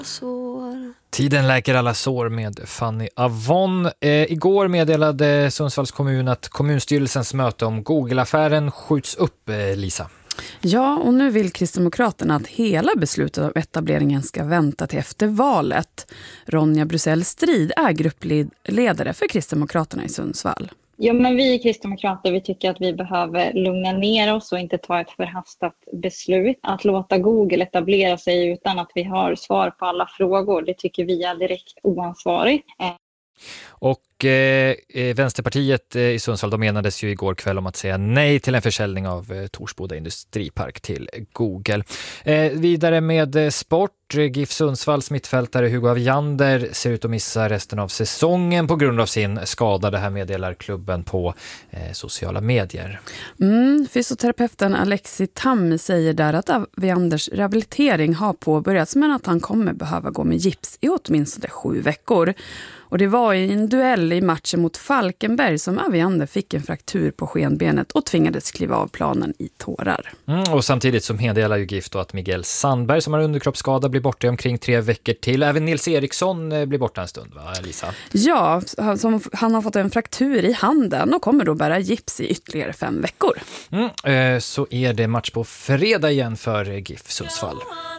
Tiden läker alla sår med Fanny Avon. Igår meddelade Sundsvalls kommun att kommunstyrelsens möte om Google-affären skjuts upp, Lisa. Ja, och nu vill Kristdemokraterna att hela beslutet om etableringen ska vänta till efter valet. Ronja Brusell Strid är gruppledare för Kristdemokraterna i Sundsvall. Ja, men vi kristdemokrater, vi tycker att vi behöver lugna ner oss och inte ta ett förhastat beslut. Att låta Google etablera sig utan att vi har svar på alla frågor, det tycker vi är direkt oansvarigt. Och Vänsterpartiet i Sundsvall, de enades ju igår kväll om att säga nej till en försäljning av Torsboda industripark till Google. Vidare med sport. GIF Sundsvalls mittfältare Hugo Aviander ser ut att missa resten av säsongen på grund av sin skada. Det här meddelar klubben på sociala medier. Fysioterapeuten Alexi Tammi säger där att Avianders rehabilitering har påbörjats men att han kommer behöva gå med gips i åtminstone 7 veckor. Och det var i en duell i matchen mot Falkenberg som Aviander fick en fraktur på skenbenet och tvingades kliva av planen i tårar. Och samtidigt som meddelar ju GIF då att Miguel Sandberg som har underkroppsskada blir borta i omkring 3 veckor till. Även Nils Eriksson blir borta en stund, va Lisa? Ja, han har fått en fraktur i handen och kommer då bära gips i ytterligare 5 veckor. Så är det match på fredag igen för GIF Sundsvall.